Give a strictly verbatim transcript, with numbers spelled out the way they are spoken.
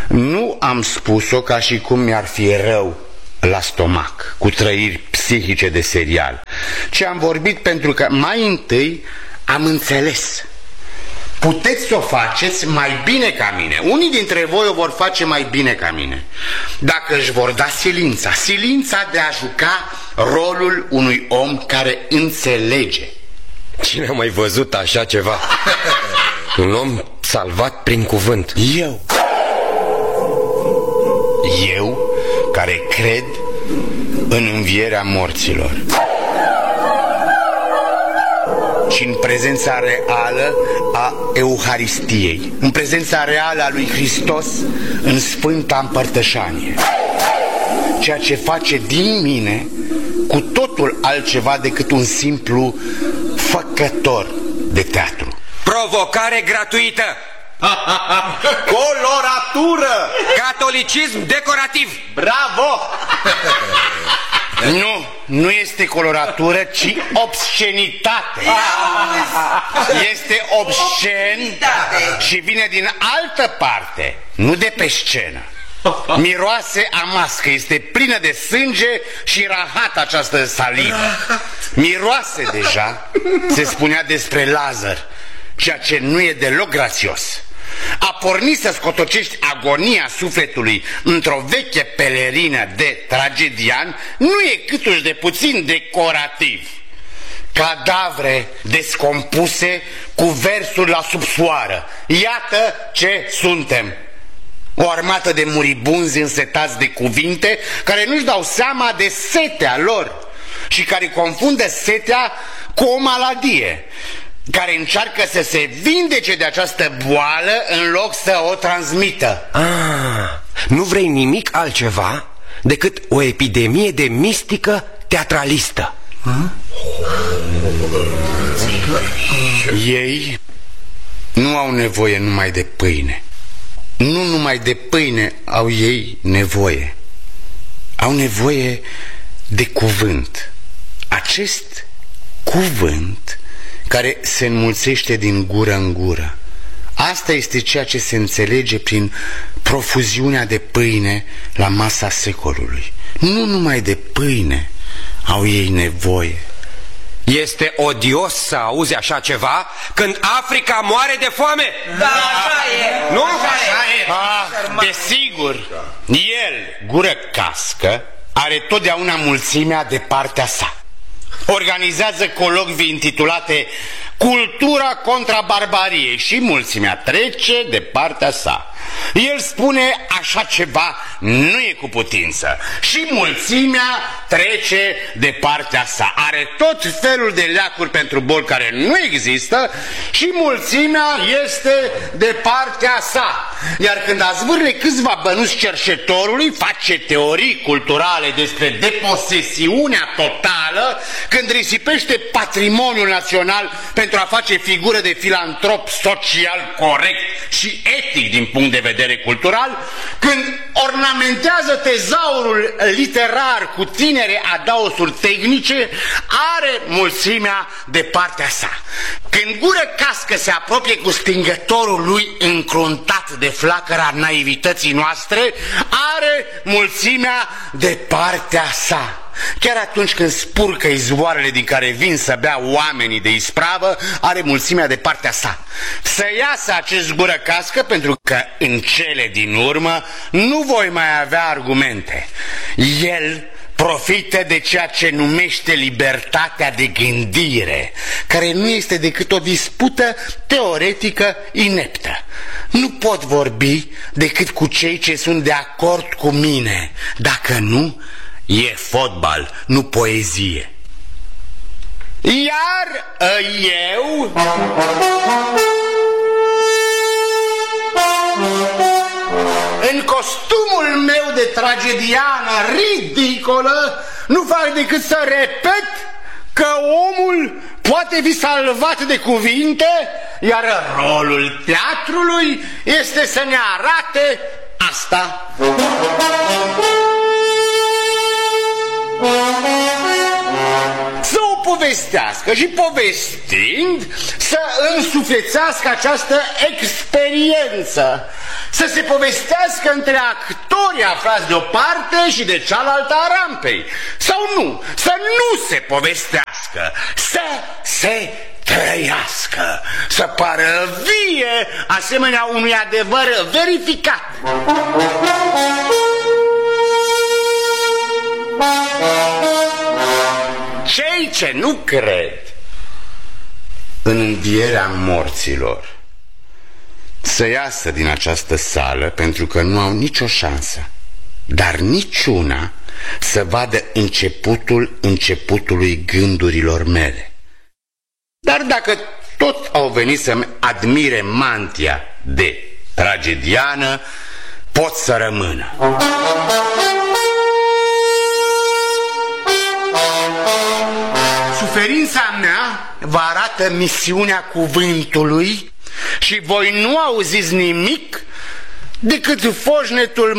Nu am spus-o ca și cum mi-ar fi rău la stomac, cu trăiri psihice de serial, ci am vorbit pentru că mai întâi am înțeles. Puteți să o faceți mai bine ca mine. Unii dintre voi o vor face mai bine ca mine dacă își vor da silința, silința de a juca rolul unui om care înțelege. Cine a mai văzut așa ceva? Un om salvat prin cuvânt. Eu Eu care cred în învierea morților și în prezența reală a Euharistiei, în prezența reală a lui Hristos în Sfânta Împărtășanie, ceea ce face din mine cu totul altceva decât un simplu făcător de teatru. Provocare gratuită. Coloratură. Catolicism decorativ. Bravo. Nu, nu este coloratură, ci obscenitate. Este obscen și vine din altă parte, nu de pe scenă. Miroase a mască, este plină de sânge și rahat această salivă. Miroase deja, se spunea despre Lazar, ceea ce nu e deloc grațios. A porni să scotocești agonia sufletului într-o veche pelerină de tragedian nu e câtuși de puțin decorativ. Cadavre descompuse cu versuri la subsoară. Iată ce suntem. O armată de muribunzi însetați de cuvinte, care nu-și dau seama de setea lor și care confundă setea cu o maladie, care încearcă să se vindece de această boală în loc să o transmită. Ah, nu vrei nimic altceva decât o epidemie de mistică teatralistă. Hmm? Ei nu au nevoie numai de pâine. Nu numai de pâine au ei nevoie. Au nevoie de cuvânt. Acest cuvânt care se înmulțește din gură în gură. Asta este ceea ce se înțelege prin profuziunea de pâine la masa secolului. Nu numai de pâine au ei nevoie. Este odios să auzi așa ceva când Africa moare de foame. Da, așa e. Nu? Așa e. Ah, desigur. El, gură cască, are totdeauna mulțimea de partea sa. Organizează colocvii intitulate Cultura contra barbariei și mulțimea trece de partea sa. El spune așa ceva nu e cu putință și mulțimea trece de partea sa. Are tot felul de leacuri pentru boli care nu există și mulțimea este de partea sa. Iar când azvârle câțiva bănuți cerșetorului, face teorii culturale despre deposesiunea totală, când risipește patrimoniul național pentru a face figură de filantrop social corect și etic din punct de vedere cultural, când ornamentează tezaurul literar cu tinere adaosuri tehnice, are mulțimea de partea sa. Când gură cască se apropie cu stingătorul lui încruntat de flacăra naivității noastre, are mulțimea de partea sa. Chiar atunci când spurcă izvoarele din care vin să bea oamenii de ispravă, are mulțimea de partea sa. Să iasă acest gură cască, pentru că în cele din urmă nu voi mai avea argumente. El profită de ceea ce numește libertatea de gândire, care nu este decât o dispută teoretică ineptă. Nu pot vorbi decât cu cei ce sunt de acord cu mine. Dacă nu, e fotbal, nu poezie. Iar eu în costumul meu de tragediană ridicolă nu fac decât să repet că omul poate fi salvat de cuvinte, iar rolul teatrului este să ne arate asta. Să o povestească și povestind să însuflețească această experiență, să se povestească între actorii aflați de o parte și de cealaltă a rampei. Sau nu, să nu se povestească, să se trăiască, să pară vie, asemenea unui adevăr verificat. Cei ce nu cred în învierea morților să iasă din această sală, pentru că nu au nicio șansă, dar niciuna să vadă începutul începutului gândurilor mele. Dar dacă tot au venit să-mi admire mantia de tragediană, pot să rămână. Suferința mea vă arată misiunea cuvântului și voi nu auziți nimic decât foșnetul